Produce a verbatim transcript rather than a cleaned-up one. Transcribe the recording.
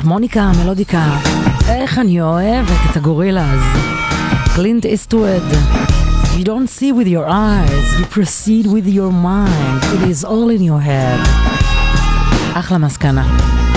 הרמוניקה, מלודיקה. איך אני אוהבת את הגורילאז. קלינט איסטווד. You don't see with your eyes, you proceed with your mind. It is all in your head. אחלה מסקנה.